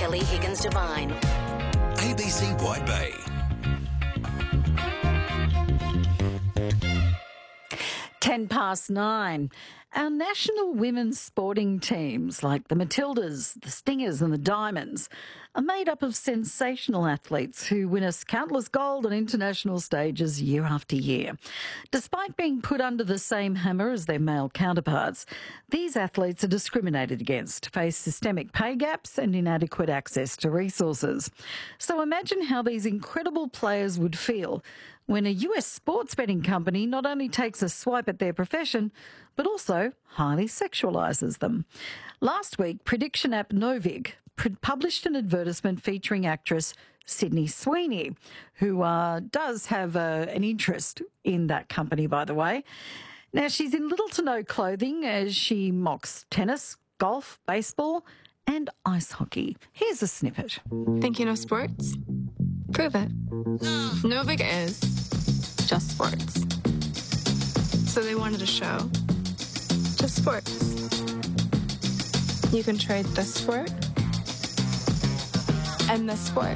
Kelly Higgins Devine. ABC White Bay. Ten past 9. Our national women's sporting teams, like the Matildas, the Stingers and the Diamonds, are made up of sensational athletes who win us countless gold on international stages year after year. Despite being put under the same hammer as their male counterparts, these athletes are discriminated against, face systemic pay gaps and inadequate access to resources. So imagine how these incredible players would feel when a US sports betting company not only takes a swipe at their profession, but also highly sexualises them. Last week, prediction app Novig published an advertisement featuring actress Sydney Sweeney, who does have an interest in that company, by the way. Now, she's in little to no clothing as she mocks tennis, golf, baseball and ice hockey. Here's a snippet. Thinking of sports? Prove it. Novig is just sports. So they wanted a show. Just sports. You can trade this sport and this sport.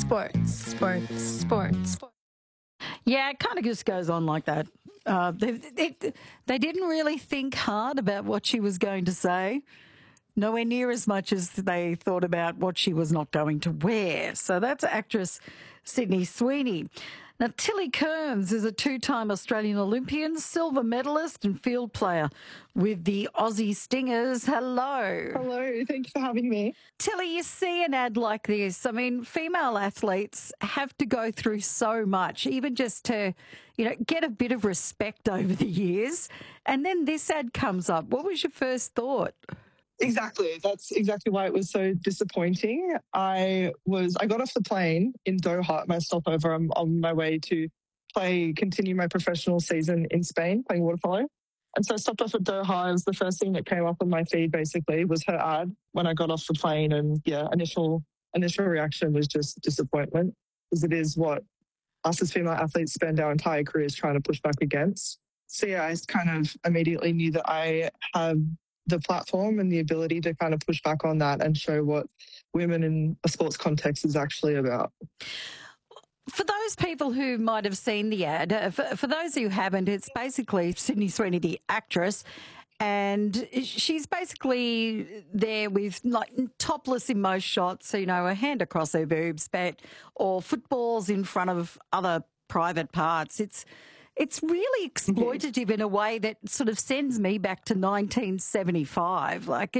Sports. Yeah, it kind of just goes on like that. They didn't really think hard about what she was going to say. Nowhere near as much as they thought about what she was not going to wear. So that's actress Sydney Sweeney. Now, Tilly Kearns is a two-time Australian Olympian, silver medalist and field player with the Aussie Stingers. Hello. Hello, thank you for having me. Tilly, you see an ad like this. I mean, female athletes have to go through so much, even just to, get a bit of respect over the years. And then this ad comes up. What was your first thought? Exactly. That's exactly why it was so disappointing. I got off the plane in Doha, my stopover. I'm on my way to continue my professional season in Spain, playing water polo. And so I stopped off at Doha. It was the first thing that came up on my feed, basically, was her ad when I got off the plane. And yeah, initial reaction was just disappointment, because it is what us as female athletes spend our entire careers trying to push back against. So yeah, I kind of immediately knew that I have the platform and the ability to kind of push back on that and show what women in a sports context is actually about. For those people who might have seen the ad, for those who haven't, it's basically Sydney Sweeney, the actress, and she's basically there with like topless in most shots, a hand across her boobs, or footballs in front of other private parts. It's really exploitative in a way that sort of sends me back to 1975. Like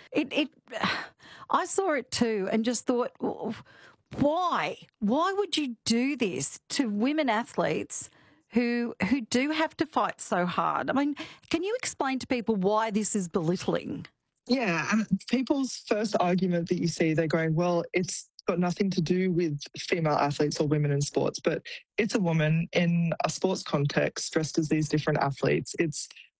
I saw it too and just thought, why? Why would you do this to women athletes who do have to fight so hard? I mean, can you explain to people why this is belittling? Yeah, and people's first argument that you see, they're going, well, it's got nothing to do with female athletes or women in sports, but it's a woman in a sports context dressed as these different athletes. It's